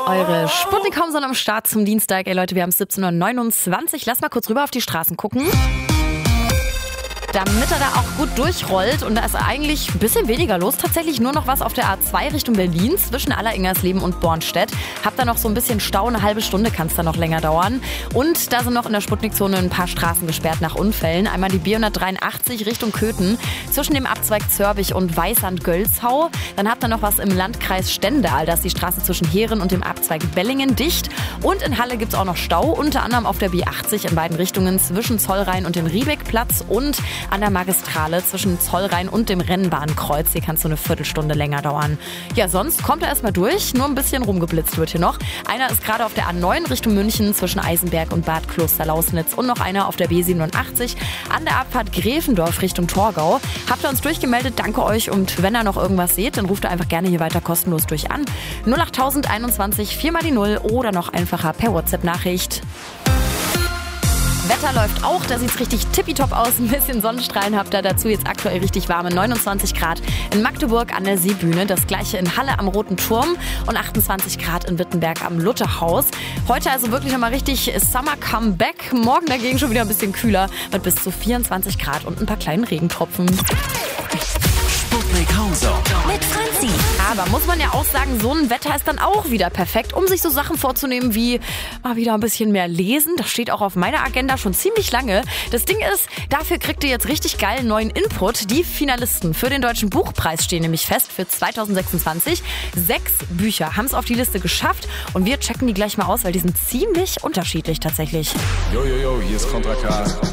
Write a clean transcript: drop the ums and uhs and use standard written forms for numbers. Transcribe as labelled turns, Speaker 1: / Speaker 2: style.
Speaker 1: Eure Sputnik-Homson am Start zum Dienstag. Ey Leute, wir haben es 17:29 Uhr. Lass mal kurz rüber auf die Straßen gucken. Damit er da auch gut durchrollt und da ist eigentlich ein bisschen weniger los. Tatsächlich nur noch was auf der A2 Richtung Berlin zwischen Alleringersleben und Bornstedt. Habt da noch so ein bisschen Stau, eine halbe Stunde kann es da noch länger dauern. Und da sind noch in der Sputnik-Zone ein paar Straßen gesperrt nach Unfällen. Einmal die B183 Richtung Köthen zwischen dem Abzweig Zörbich und Weißand-Gölzhau. Dann habt ihr noch was im Landkreis Stendal. Da ist die Straße zwischen Heeren und dem Abzweig Bellingen dicht. Und in Halle gibt es auch noch Stau, unter anderem auf der B80 in beiden Richtungen zwischen Zollrhein und dem Riebeckplatz und an der Magistrale zwischen Zollrhein und dem Rennbahnkreuz. Hier kann es so eine Viertelstunde länger dauern. Ja, sonst kommt er erstmal durch. Nur ein bisschen rumgeblitzt wird hier noch. Einer ist gerade auf der A9 Richtung München zwischen Eisenberg und Bad Kloster-Lausnitz. Und noch einer auf der B87 an der Abfahrt Gräfendorf Richtung Torgau. Habt ihr uns durchgemeldet? Danke euch. Und wenn ihr noch irgendwas seht, dann ruft ihr einfach gerne hier weiter kostenlos durch an. 08021 4 mal die 0 oder noch einfacher per WhatsApp-Nachricht. Wetter läuft auch, da sieht es richtig tippitopp aus. Ein bisschen Sonnenstrahlen habt ihr dazu jetzt aktuell richtig warme 29 Grad in Magdeburg an der Seebühne. Das gleiche in Halle am Roten Turm und 28 Grad in Wittenberg am Lutherhaus. Heute also wirklich nochmal richtig Summer Comeback. Morgen dagegen schon wieder ein bisschen kühler mit bis zu 24 Grad und ein paar kleinen Regentropfen.
Speaker 2: Sputnik Homson
Speaker 3: mit Franzi.
Speaker 1: Aber muss man ja auch sagen, so ein Wetter ist dann auch wieder perfekt, um sich so Sachen vorzunehmen wie mal wieder ein bisschen mehr lesen. Das steht auch auf meiner Agenda schon ziemlich lange. Das Ding ist, dafür kriegt ihr jetzt richtig geilen neuen Input. Die Finalisten für den Deutschen Buchpreis stehen nämlich fest für 2026. 6 Bücher haben es auf die Liste geschafft und wir checken die gleich mal aus, weil die sind ziemlich unterschiedlich tatsächlich.
Speaker 4: Yo, hier ist Contra K.